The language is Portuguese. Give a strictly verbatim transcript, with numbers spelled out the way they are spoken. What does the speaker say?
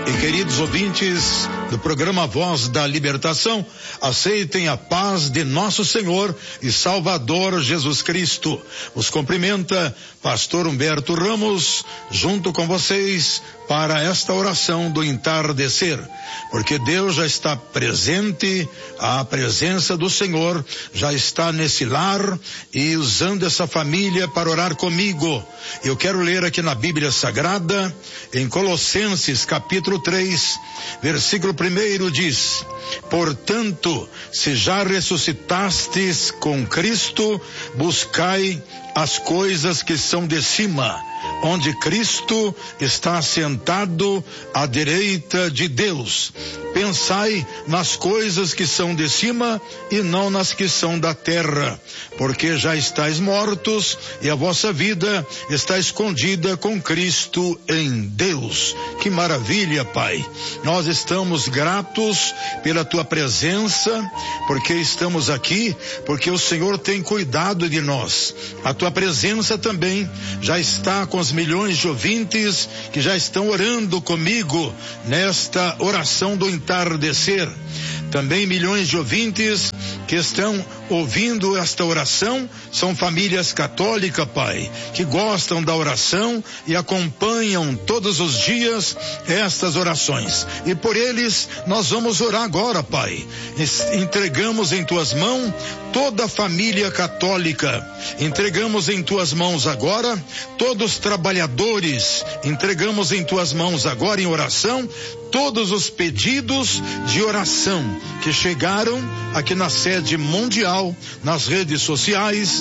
E queridos ouvintes do programa Voz da Libertação, aceitem a paz de nosso Senhor e Salvador Jesus Cristo. Os cumprimenta Pastor Humberto Ramos, junto com vocês, para esta oração do entardecer, porque Deus já está presente, a presença do Senhor já está nesse lar e usando essa família para orar comigo. Eu quero ler aqui na Bíblia Sagrada, em Colossenses capítulo três, versículo primeiro diz: portanto, se já ressuscitastes com Cristo, buscai as coisas que são de cima, onde Cristo está sentado à direita de Deus. Pensai nas coisas que são de cima e não nas que são da terra, porque já estáis mortos e a vossa vida está escondida com Cristo em Deus. Que maravilha, Pai! Nós estamos gratos pela tua presença, porque estamos aqui, porque o Senhor tem cuidado de nós. A tua presença também já está com os milhões de ouvintes que já estão orando comigo nesta oração do entardecer. Também milhões de ouvintes que estão ouvindo esta oração são famílias católicas, Pai, que gostam da oração e acompanham todos os dias estas orações. E por eles nós vamos orar agora, Pai. Entregamos em tuas mãos toda a família católica. Entregamos em tuas mãos agora todos os trabalhadores. Entregamos em tuas mãos agora em oração todos os pedidos de oração que chegaram aqui na sede mundial, nas redes sociais,